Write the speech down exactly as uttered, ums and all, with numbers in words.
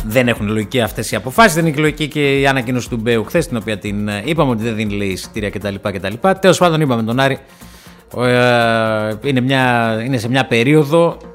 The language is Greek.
δεν έχουν λογική αυτές οι αποφάσεις. Δεν είναι και λογική και η ανακοίνωση του Μπέου χθες, την οποία την είπαμε ότι δεν δίνει λέει εισιτήρια κτλ. κτλ. Τέλος πάντων, είπαμε τον Άρη. Είναι, μια, είναι σε μια περίοδο